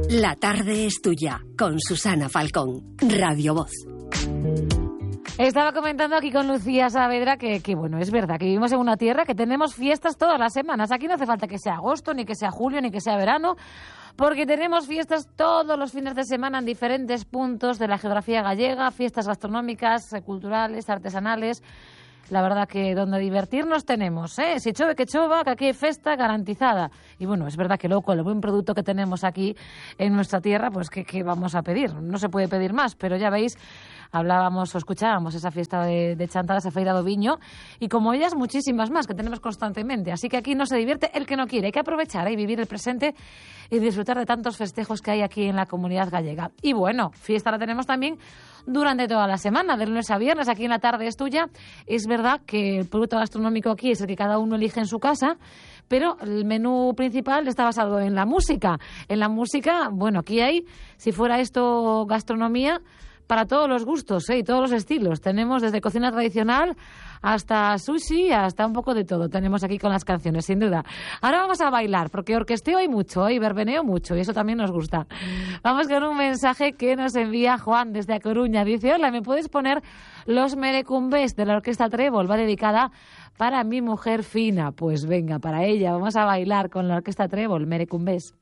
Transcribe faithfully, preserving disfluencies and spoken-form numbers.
La tarde es tuya, con Susana Falcón, Radio Voz. Estaba comentando aquí con Lucía Saavedra que, que, bueno, es verdad que vivimos en una tierra que tenemos fiestas todas las semanas. Aquí no hace falta que sea agosto, ni que sea julio, ni que sea verano, porque tenemos fiestas todos los fines de semana en diferentes puntos de la geografía gallega, fiestas gastronómicas, culturales, artesanales. La verdad que donde divertirnos tenemos, ¿eh? Si chove que chova, que aquí hay festa garantizada. Y bueno, es verdad que luego con el buen producto que tenemos aquí en nuestra tierra, pues ¿qué, qué vamos a pedir? No se puede pedir más, pero ya veis, hablábamos o escuchábamos esa fiesta de, de Chantada, esa feira do Viño, y como ellas, muchísimas más que tenemos constantemente. Así que aquí no se divierte el que no quiere. Hay que aprovechar y ¿eh? vivir el presente y disfrutar de tantos festejos que hay aquí en la comunidad gallega. Y bueno, fiesta la tenemos también durante toda la semana, de lunes a viernes, aquí en La Tarde es Tuya. Es verdad que el producto gastronómico aquí es el que cada uno elige en su casa, pero el menú principal está basado en la música. En la música, bueno, aquí hay, si fuera esto gastronomía, para todos los gustos, ¿eh? Y todos los estilos. Tenemos desde cocina tradicional hasta sushi, hasta un poco de todo. Tenemos aquí con las canciones, sin duda. Ahora vamos a bailar, porque orquesteo hay mucho, ¿eh? Y verbeneo mucho, y eso también nos gusta. Vamos con un mensaje que nos envía Juan desde A Coruña. Dice, hola, ¿me puedes poner Los Merecumbés de la Orquesta Trébol? Va dedicada para mi mujer Fina. Pues venga, para ella, vamos a bailar con la Orquesta Trébol, Merecumbés.